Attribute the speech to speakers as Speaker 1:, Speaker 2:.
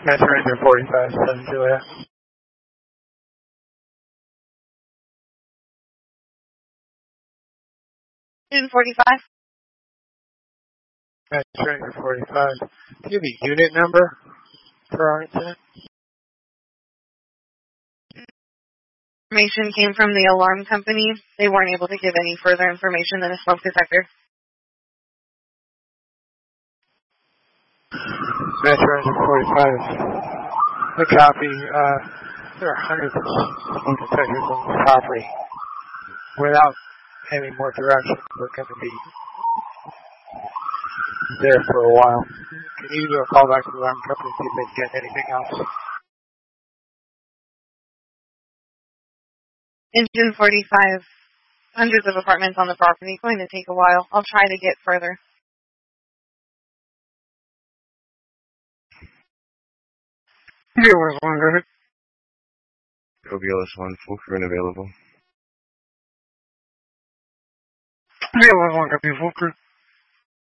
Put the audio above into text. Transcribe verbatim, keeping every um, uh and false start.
Speaker 1: Metro Ranger forty-five, seven Juliet.
Speaker 2: June forty-five.
Speaker 1: Metro Ranger forty-five. Do you have a unit number for our incident?
Speaker 2: Information came from the alarm company. They weren't able to give any further information than a smoke detector.
Speaker 1: Metro Ranger forty-five. A copy. Uh, there are hundreds of smoke detectors on this property. Without any more direction, we're going to be there for a while. Can you do a call back to the alarm company and see if they can get anything else?
Speaker 2: In June forty-five, hundreds of apartments on the property. It's going to take a while. I'll try to get further.
Speaker 1: Yeah, we're one hundred.
Speaker 3: O B L S one, full crew and available.
Speaker 1: Yeah, we're one hundred. Full crew.